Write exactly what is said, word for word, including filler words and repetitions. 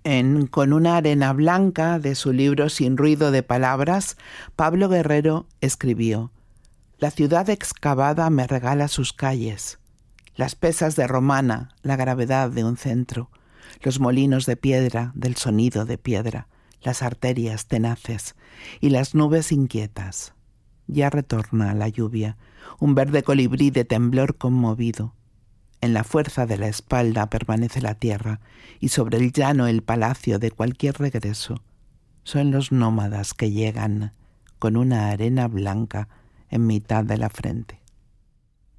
En Con una arena blanca, de su libro Sin ruido de palabras, Pablo Guerrero escribió: «La ciudad excavada me regala sus calles, las pesas de romana, la gravedad de un centro, los molinos de piedra del sonido de piedra, las arterias tenaces y las nubes inquietas. Ya retorna la lluvia, un verde colibrí de temblor conmovido. En la fuerza de la espalda permanece la tierra y sobre el llano el palacio de cualquier regreso. Son los nómadas que llegan con una arena blanca en mitad de la frente».